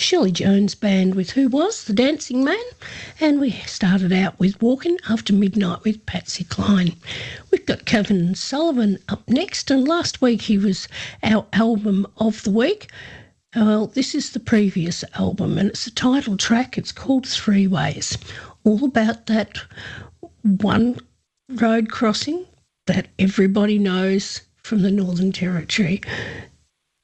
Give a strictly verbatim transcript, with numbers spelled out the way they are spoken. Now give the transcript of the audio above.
Shirley Jones Band with Who Was, The Dancing Man, and we started out with Walking After Midnight with Patsy Cline. We've got Kevin Sullivan up next, and last week he was our album of the week. Well, this is the previous album, and it's the title track. It's called Three Ways, all about that one road crossing that everybody knows from the Northern Territory.